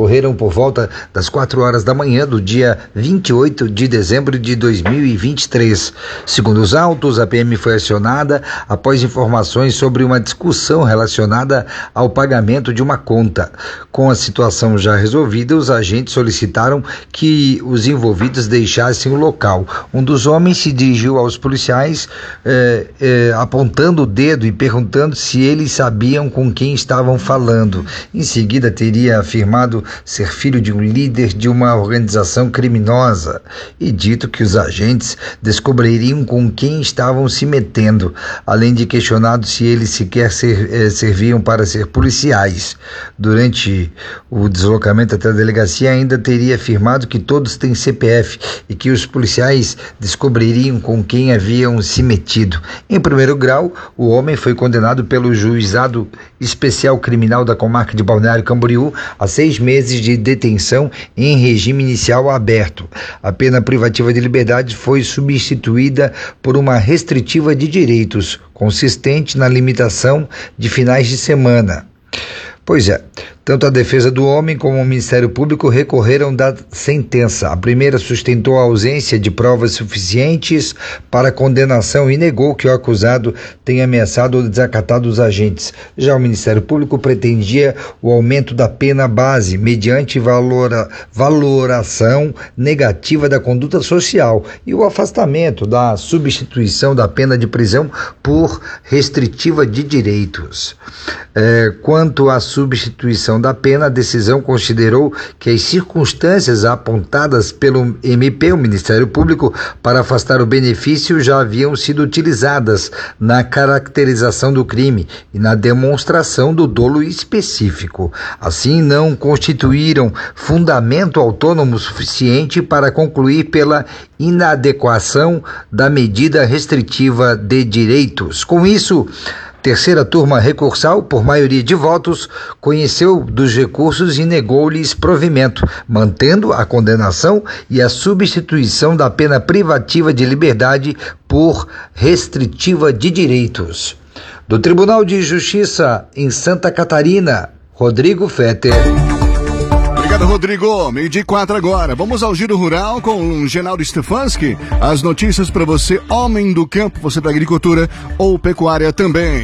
ocorreram por volta das 4 horas da manhã do dia 28 de dezembro de 2023. Segundo os autos, a PM foi acionada após informações sobre uma discussão relacionada ao pagamento de uma conta. Com a situação já resolvida, os agentes solicitaram que os envolvidos deixassem o local. Um dos homens se dirigiu aos policiais apontando o dedo e perguntando se eles sabiam com quem estavam falando. Em seguida, teria afirmado ser filho de um líder de uma organização criminosa e dito que os agentes descobririam com quem estavam se metendo, além de questionado se eles sequer serviam para ser policiais. Durante o deslocamento até a delegacia, ainda teria afirmado que todos têm CPF e que os policiais descobririam com quem haviam se metido. Em primeiro grau, o homem foi condenado pelo Juizado Especial Criminal da Comarca de Balneário Camboriú a 6 meses de detenção em regime inicial aberto. A pena privativa de liberdade foi substituída por uma restritiva de direitos, consistente na limitação de finais de semana. Pois é, tanto a defesa do homem como o Ministério Público recorreram da sentença. A primeira sustentou a ausência de provas suficientes para a condenação e negou que o acusado tenha ameaçado ou desacatado os agentes. Já o Ministério Público pretendia o aumento da pena base mediante valoração negativa da conduta social e o afastamento da substituição da pena de prisão por restritiva de direitos. Quanto à substituição da pena, a decisão considerou que as circunstâncias apontadas pelo MP, o Ministério Público, para afastar o benefício já haviam sido utilizadas na caracterização do crime e na demonstração do dolo específico. Assim, não constituíram fundamento autônomo suficiente para concluir pela inadequação da medida restritiva de direitos. Com isso, terceira turma recursal, por maioria de votos, conheceu dos recursos e negou-lhes provimento, mantendo a condenação e a substituição da pena privativa de liberdade por restritiva de direitos. Do Tribunal de Justiça em Santa Catarina, Rodrigo Fetter. Obrigado, Rodrigo. 12:04 agora. Vamos ao Giro Rural com o Genaldo Stefanski. As notícias para você, homem do campo, você da agricultura ou pecuária também.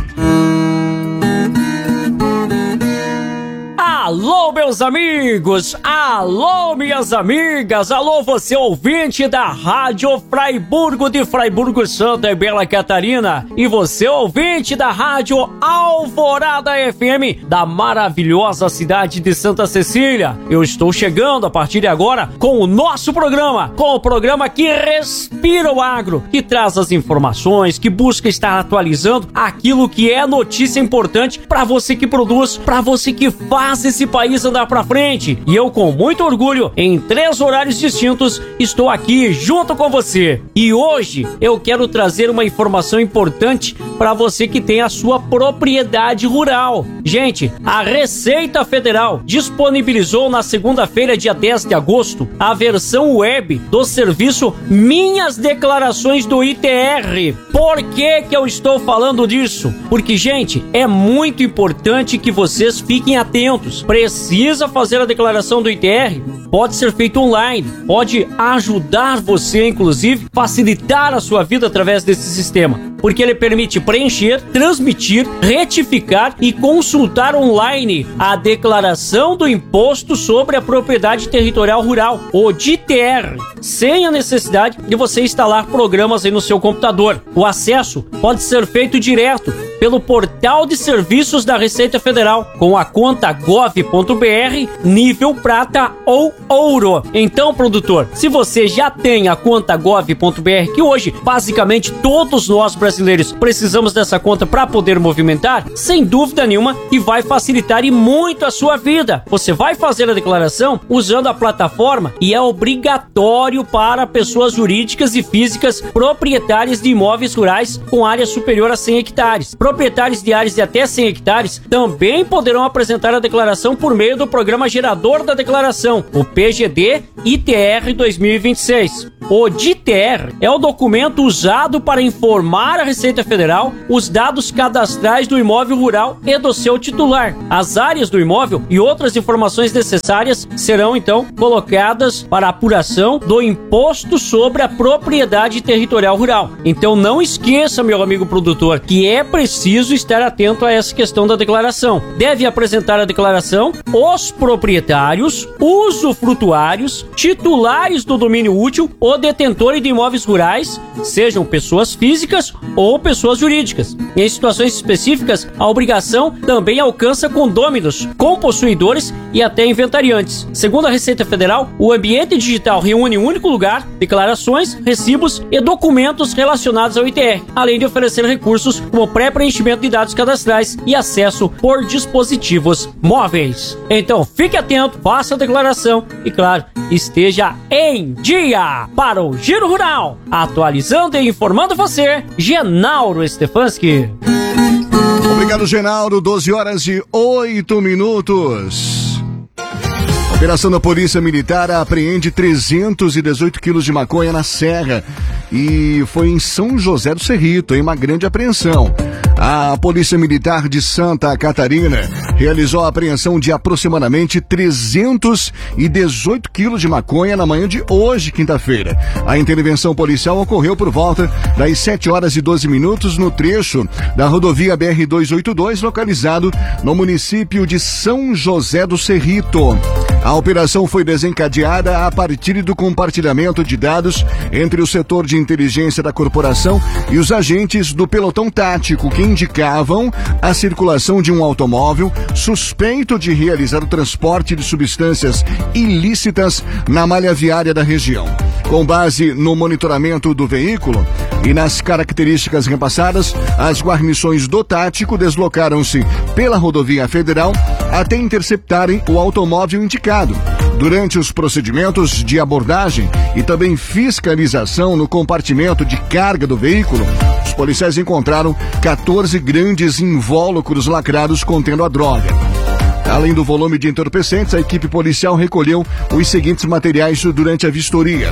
Alô, meus amigos! Alô, minhas amigas! Alô, você ouvinte da Rádio Fraiburgo de Fraiburgo, Santa e Bela Catarina! E você ouvinte da Rádio Alvorada FM da maravilhosa cidade de Santa Cecília! Eu estou chegando a partir de agora com o nosso programa, com o programa que respira o agro, que traz as informações, que busca estar atualizando aquilo que é notícia importante para você que produz, para você que faz esse país andar pra frente. E eu, com muito orgulho, em 3 horários distintos, estou aqui junto com você. E hoje eu quero trazer uma informação importante para você que tem a sua propriedade rural. Gente, a Receita Federal disponibilizou na segunda-feira, dia 10 de agosto, a versão web do serviço Minhas Declarações do ITR. Por que eu estou falando disso? Porque, gente, é muito importante que vocês fiquem atentos. Precisa fazer a declaração do ITR? Pode ser feito online, pode ajudar você, inclusive, facilitar a sua vida através desse sistema, porque ele permite preencher, transmitir, retificar e consultar online a declaração do Imposto sobre a Propriedade Territorial Rural, o DITR, sem a necessidade de você instalar programas aí no seu computador. O acesso pode ser feito direto pelo portal de serviços da Receita Federal, com a conta gov.br, nível prata ou ouro. Então, produtor, se você já tem a conta gov.br, que hoje, basicamente, todos nós brasileiros precisamos dessa conta para poder movimentar, sem dúvida nenhuma, que vai facilitar e muito a sua vida. Você vai fazer a declaração usando a plataforma e é obrigatório para pessoas jurídicas e físicas proprietárias de imóveis rurais com área superior a 100 hectares. Proprietários de áreas de até 100 hectares também poderão apresentar a declaração por meio do Programa Gerador da Declaração, o PGD ITR 2026. O DITR é o documento usado para informar a Receita Federal os dados cadastrais do imóvel rural e do seu titular. As áreas do imóvel e outras informações necessárias serão, então, colocadas para apuração do Imposto sobre a Propriedade Territorial Rural. Então não esqueça, meu amigo produtor, que é preciso estar atento a essa questão da declaração. Deve apresentar a declaração os proprietários, usufrutuários, titulares do domínio útil ou detentores de imóveis rurais, sejam pessoas físicas ou pessoas jurídicas. Em situações específicas, a obrigação também alcança condôminos, compossuidores e até inventariantes. Segundo a Receita Federal, o ambiente digital reúne em um único lugar declarações, recibos e documentos relacionados ao ITR, além de oferecer recursos como pré-preenchimento de dados cadastrais e acesso por dispositivos móveis. Então fique atento, faça a declaração e, claro, esteja em dia. Para o Giro Rural, atualizando e informando você, Genauro Stefanski. Obrigado, Genauro. 12h08. Operação da Polícia Militar apreende 318 quilos de maconha na Serra e foi em São José do Cerrito, em uma grande apreensão. A Polícia Militar de Santa Catarina realizou a apreensão de aproximadamente 318 quilos de maconha na manhã de hoje, quinta-feira. A intervenção policial ocorreu por volta das 7h12 no trecho da rodovia BR-282, localizado no município de São José do Cerrito. A operação foi desencadeada a partir do compartilhamento de dados entre o setor de inteligência da corporação e os agentes do pelotão tático, que indicavam a circulação de um automóvel suspeito de realizar o transporte de substâncias ilícitas na malha viária da região. Com base no monitoramento do veículo e nas características repassadas, as guarnições do tático deslocaram-se pela rodovia federal até interceptarem o automóvel indicado. Durante os procedimentos de abordagem e também fiscalização no compartimento de carga do veículo, os policiais encontraram 14 grandes invólucros lacrados contendo a droga. Além do volume de entorpecentes, a equipe policial recolheu os seguintes materiais durante a vistoria: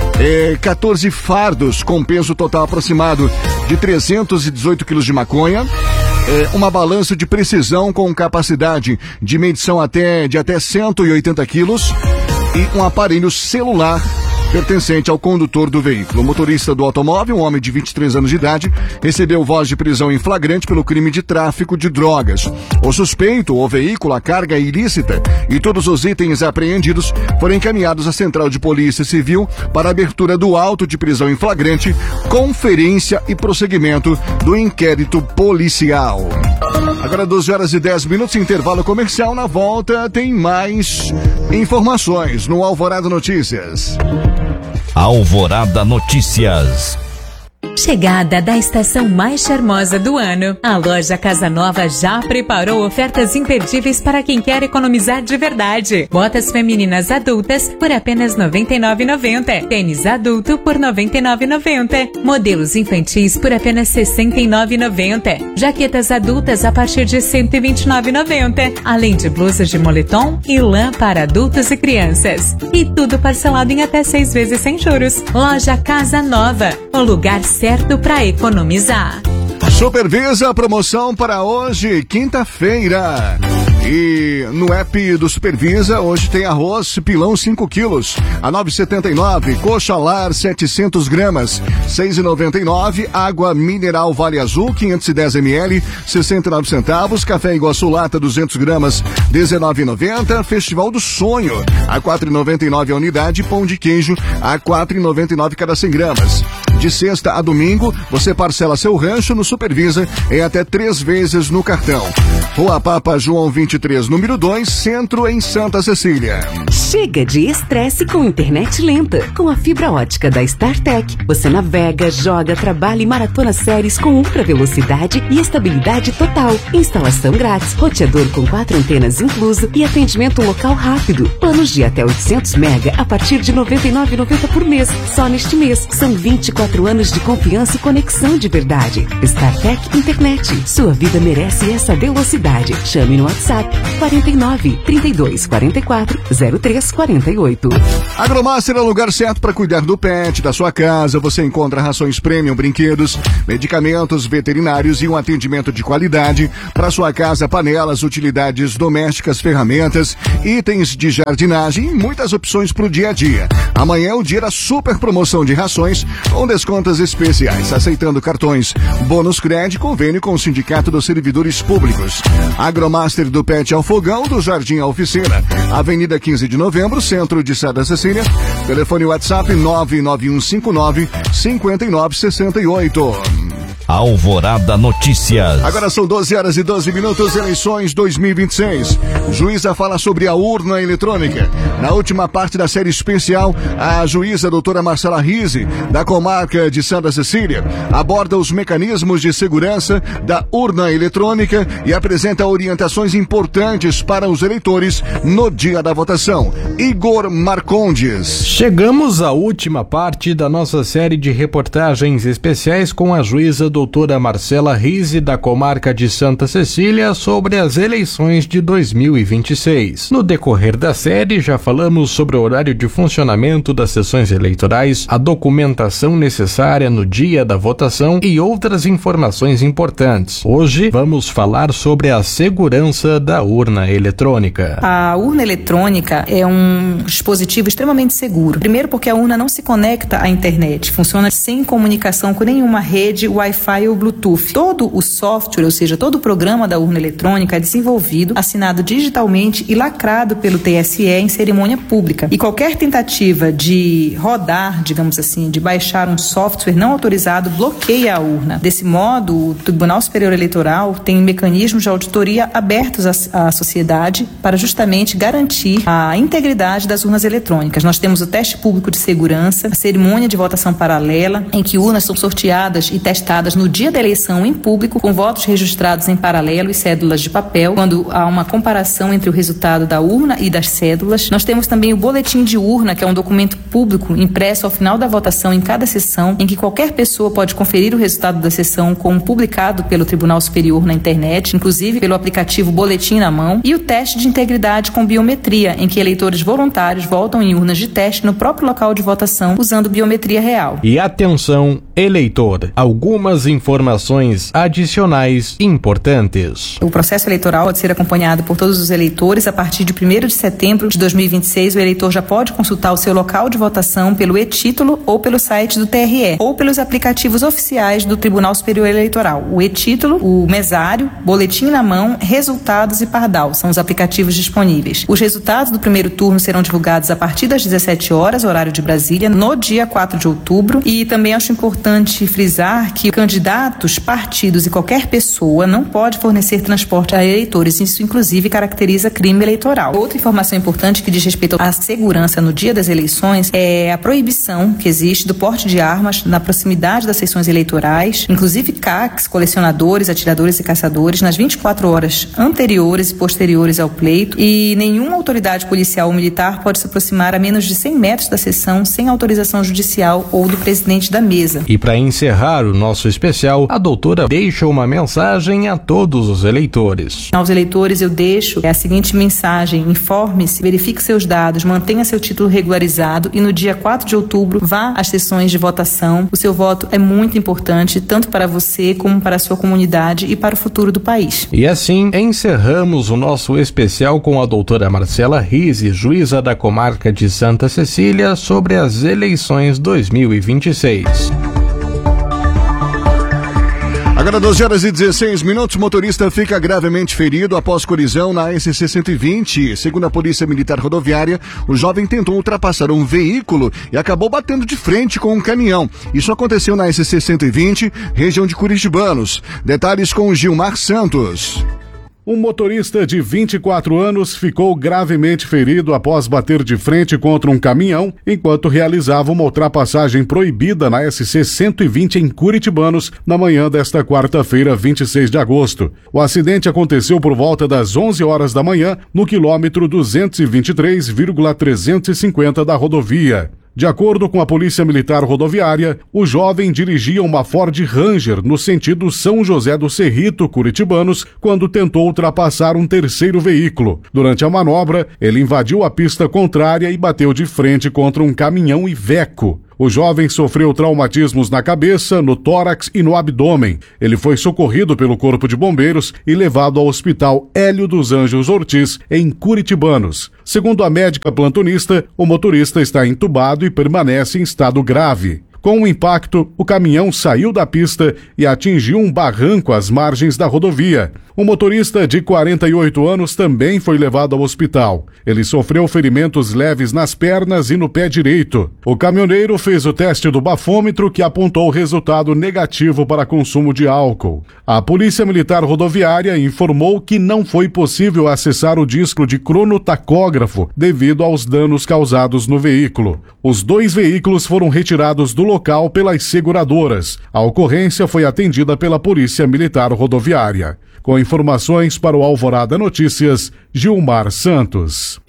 14 fardos com peso total aproximado de 318 quilos de maconha, uma balança de precisão com capacidade de medição de até 180 quilos e um aparelho celular pertencente ao condutor do veículo. O motorista do automóvel, um homem de 23 anos de idade, recebeu voz de prisão em flagrante pelo crime de tráfico de drogas. O suspeito, o veículo, a carga ilícita e todos os itens apreendidos foram encaminhados à Central de Polícia Civil para abertura do auto de prisão em flagrante, conferência e prosseguimento do inquérito policial. Agora 12h10, intervalo comercial. Na volta tem mais informações no Alvorada Notícias. Alvorada Notícias. Chegada da estação mais charmosa do ano, a loja Casa Nova já preparou ofertas imperdíveis para quem quer economizar de verdade. Botas femininas adultas por apenas R$ 99,90. Tênis adulto por R$ 99,90. Modelos infantis por apenas R$ 69,90. Jaquetas adultas a partir de R$ 129,90. Além de blusas de moletom e lã para adultos e crianças. E tudo parcelado em até 6 vezes sem juros. Loja Casa Nova, o lugar certo para economizar. Supervisa, promoção para hoje, quinta-feira. E no app do Supervisa, hoje tem arroz pilão 5 quilos, a 9,79. Coxa lar 700 gramas, 6,99. Água mineral Vale Azul, 510 ml, 69 centavos. Café Iguaçu Lata, 200 gramas, 19,90. Festival do Sonho, a 4,99 a unidade. Pão de queijo, a 4,99 cada 100 gramas. De sexta a domingo, você parcela seu rancho no Supervisa em até 3 vezes no cartão. Rua Papa João 23, número 2, Centro, em Santa Cecília. Chega de estresse com internet lenta. Com a fibra ótica da StarTech, você navega, joga, trabalha e maratona séries com ultra velocidade e estabilidade total. Instalação grátis, roteador com 4 antenas incluso e atendimento local rápido. Planos de até 800 mega a partir de R$ 99,90 por mês. Só neste mês, são 24 24 anos de confiança e conexão de verdade. StarTech Internet. Sua vida merece essa velocidade. Chame no WhatsApp 49 32 44 03 48. Agromaster é o lugar certo para cuidar do pet, da sua casa. Você encontra rações premium, brinquedos, medicamentos veterinários e um atendimento de qualidade. Para sua casa, panelas, utilidades domésticas, ferramentas, itens de jardinagem e muitas opções para o dia a dia. Amanhã é o dia da super promoção de rações com descontos especiais, aceitando cartões Bônus Cred, convênio com o Sindicato dos Servidores Públicos. Agromaster do Pet ao Fogão, do Jardim à Oficina, Avenida 15 de Novembro, centro de Santa Cecília. Telefone WhatsApp 99159 5968. Alvorada Notícias. Agora são 12 horas e 12 minutos, eleições 2026. Juíza fala sobre a urna eletrônica. Na última parte da série especial, a juíza doutora Marcela Rizzi, da comarca de Santa Cecília, aborda os mecanismos de segurança da urna eletrônica e apresenta orientações importantes para os eleitores no dia da votação. Igor Marcondes. Chegamos à última parte da nossa série de reportagens especiais com a juíza doutora Marcela Rizzi, da comarca de Santa Cecília, sobre as eleições de 2026. No decorrer da série, já falamos sobre o horário de funcionamento das sessões eleitorais, a documentação necessária no dia da votação e outras informações importantes. Hoje, vamos falar sobre a segurança da urna eletrônica. A urna eletrônica é um dispositivo extremamente seguro. Primeiro porque a urna não se conecta à internet, funciona sem comunicação com nenhuma rede, Wi-Fi ou Bluetooth. Todo o software, ou seja, todo o programa da urna eletrônica é desenvolvido, assinado digitalmente e lacrado pelo TSE em cerimônia pública. E qualquer tentativa de rodar, digamos assim, de baixar um software não autorizado, bloqueia a urna. Desse modo, o Tribunal Superior Eleitoral tem mecanismos de auditoria abertos à sociedade para justamente garantir a integridade das urnas eletrônicas. Nós temos o teste público de segurança, a cerimônia de votação paralela, em que urnas são sorteadas e testadas no dia da eleição em público, com votos registrados em paralelo e cédulas de papel, quando há uma comparação entre o resultado da urna e das cédulas. Nós temos também o boletim de urna, que é um documento público impresso ao final da votação em cada sessão, em que qualquer pessoa pode conferir o resultado da sessão como publicado pelo Tribunal Superior na internet, inclusive pelo aplicativo Boletim na Mão, e o teste de integridade com biometria, em que eleitores voluntários votam em urnas de teste no próprio local de votação usando biometria real. E atenção, eleitor, algumas informações adicionais importantes. O processo eleitoral pode ser acompanhado por todos os eleitores. A partir de 1º de setembro de 2026, o eleitor já pode consultar o seu local de votação pelo e-título ou pelo site do TRE, ou pelos aplicativos oficiais do Tribunal Superior Eleitoral. O e-título, o mesário, Boletim na Mão, Resultados e Pardal são os aplicativos disponíveis. Os resultados do primeiro turno serão divulgados a partir das 17 horas, horário de Brasília, no dia 4 de outubro. E também acho importante frisar que candidatos, partidos e qualquer pessoa não pode fornecer transporte a eleitores. Isso, inclusive, caracteriza crime eleitoral. Outra informação importante que diz respeito à segurança no dia das eleições é a proibição que existe do porte de armas na proximidade das sessões eleitorais, inclusive CACs, colecionadores, atiradores e caçadores, nas 24 horas anteriores e posteriores ao pleito, e nenhuma autoridade policial ou militar pode se aproximar a menos de 100 metros da sessão sem autorização judicial ou do presidente da mesa. E para encerrar o nosso especial, a doutora deixa uma mensagem a todos os eleitores. Aos eleitores eu deixo a seguinte mensagem: informe-se, verifique seus dados, mantenha seu título regularizado e no dia 4 de outubro vá às sessões de votação. O seu voto é muito importante, tanto para você como para a sua comunidade e para o futuro do país. E assim, encerramos o nosso especial com a doutora Marcela Rizzi, juíza da comarca de Santa Cecília, sobre as eleições 2026. Agora 12 horas e 16 minutos, motorista fica gravemente ferido após colisão na SC 120. Segundo a Polícia Militar Rodoviária, o jovem tentou ultrapassar um veículo e acabou batendo de frente com um caminhão. Isso aconteceu na SC 120, região de Curitibanos. Detalhes com o Gilmar Santos. Um motorista de 24 anos ficou gravemente ferido após bater de frente contra um caminhão enquanto realizava uma ultrapassagem proibida na SC 120 em Curitibanos na manhã desta quarta-feira, 26 de agosto. O acidente aconteceu por volta das 11 horas da manhã no quilômetro 223,350 da rodovia. De acordo com a Polícia Militar Rodoviária, o jovem dirigia uma Ford Ranger no sentido São José do Cerrito, Curitibanos, quando tentou ultrapassar um terceiro veículo. Durante a manobra, ele invadiu a pista contrária e bateu de frente contra um caminhão Iveco. O jovem sofreu traumatismos na cabeça, no tórax e no abdômen. Ele foi socorrido pelo Corpo de Bombeiros e levado ao Hospital Hélio dos Anjos Ortiz, em Curitibanos. Segundo a médica plantonista, o motorista está entubado e permanece em estado grave. Com o impacto, o caminhão saiu da pista e atingiu um barranco às margens da rodovia. O motorista de 48 anos também foi levado ao hospital. Ele sofreu ferimentos leves nas pernas e no pé direito. O caminhoneiro fez o teste do bafômetro, que apontou resultado negativo para consumo de álcool. A Polícia Militar Rodoviária informou que não foi possível acessar o disco de cronotacógrafo devido aos danos causados no veículo. Os 2 veículos foram retirados do local pelas seguradoras. A ocorrência foi atendida pela Polícia Militar Rodoviária. Com informações para o Alvorada Notícias, Gilmar Santos.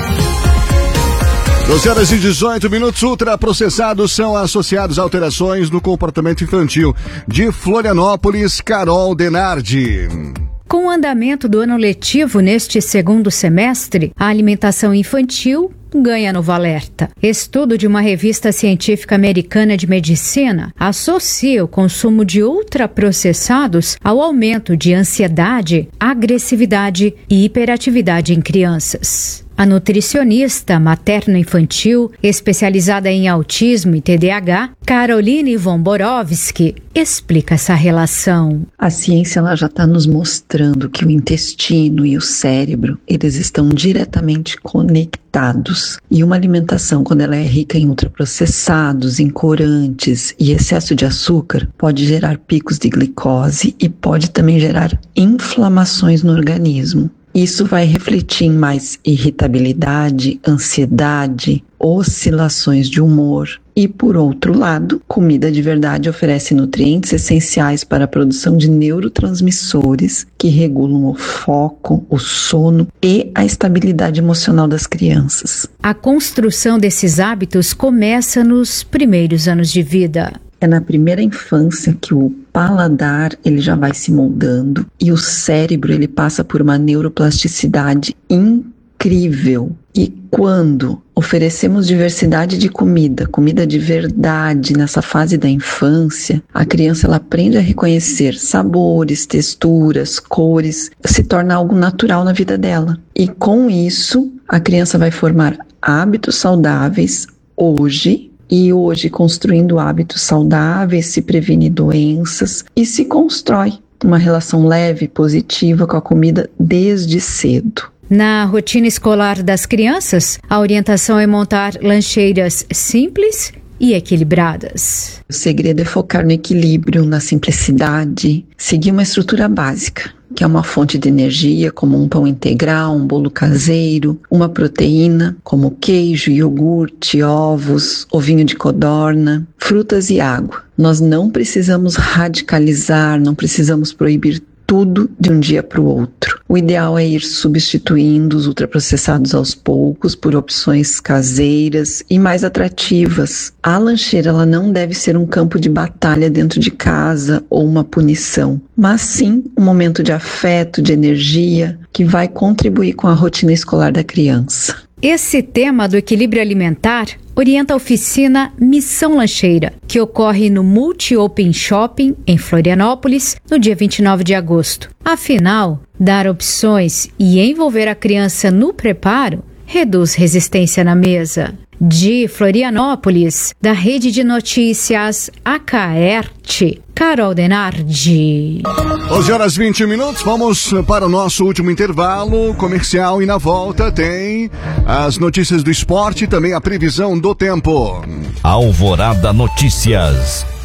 12h18, ultraprocessados são associados a alterações no comportamento infantil. De Florianópolis, Carol Denardi. Com o andamento do ano letivo neste segundo semestre, a alimentação infantil ganha novo alerta. Estudo de uma revista científica americana de medicina associa o consumo de ultraprocessados ao aumento de ansiedade, agressividade e hiperatividade em crianças. A nutricionista materno-infantil, especializada em autismo e TDAH, Caroline von Borowski, explica essa relação. A ciência ela já está nos mostrando que o intestino e o cérebro, eles estão diretamente conectados. E uma alimentação, quando ela é rica em ultraprocessados, em corantes e excesso de açúcar, pode gerar picos de glicose e pode também gerar inflamações no organismo. Isso vai refletir em mais irritabilidade, ansiedade, oscilações de humor. E, por outro lado, comida de verdade oferece nutrientes essenciais para a produção de neurotransmissores que regulam o foco, o sono e a estabilidade emocional das crianças. A construção desses hábitos começa nos primeiros anos de vida. É na primeira infância que o paladar ele já vai se moldando e o cérebro ele passa por uma neuroplasticidade incrível. E quando oferecemos diversidade de comida de verdade nessa fase da infância, a criança ela aprende a reconhecer sabores, texturas, cores, se torna algo natural na vida dela. E com isso, a criança vai formar hábitos saudáveis hoje, construindo hábitos saudáveis, se previne doenças e se constrói uma relação leve, positiva com a comida desde cedo. Na rotina escolar das crianças, a orientação é montar lancheiras simples e equilibradas. O segredo é focar no equilíbrio, na simplicidade, seguir uma estrutura básica, que é uma fonte de energia, como um pão integral, um bolo caseiro, uma proteína, como queijo, iogurte, ovos, ovinho de codorna, frutas e água. Nós não precisamos radicalizar, não precisamos proibir tudo de um dia para o outro. O ideal é ir substituindo os ultraprocessados aos poucos por opções caseiras e mais atrativas. A lancheira ela não deve ser um campo de batalha dentro de casa ou uma punição, mas sim um momento de afeto, de energia, que vai contribuir com a rotina escolar da criança. Esse tema do equilíbrio alimentar orienta a oficina Missão Lancheira, que ocorre no Multi Open Shopping, em Florianópolis, no dia 29 de agosto. Afinal, dar opções e envolver a criança no preparo reduz resistência na mesa. De Florianópolis, da Rede de Notícias Acaerte, Carol Denardi. 12h20, vamos para o nosso último intervalo comercial e na volta tem as notícias do esporte e também a previsão do tempo. Alvorada Notícias.